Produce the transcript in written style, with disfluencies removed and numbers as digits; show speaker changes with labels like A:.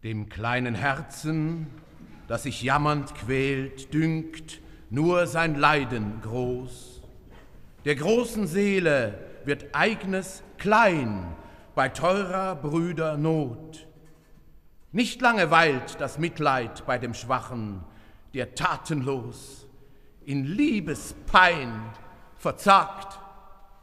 A: Dem kleinen Herzen, das sich jammernd quält, dünkt nur sein Leiden groß. Der großen Seele wird Eignes klein bei teurer Brüder Not. Nicht lange weilt das Mitleid bei dem Schwachen, der tatenlos in Liebespein verzagt